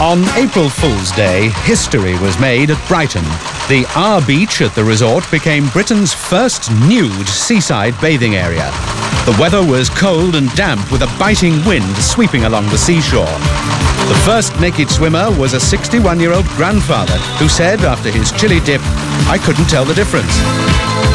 On April Fool's Day, history was made at Brighton. The R Beach at the resort became Britain's first nude seaside bathing area. The weather was cold and damp with a biting wind sweeping along the seashore. The first naked swimmer was a 61-year-old grandfather who said after his chilly dip, "I couldn't tell the difference."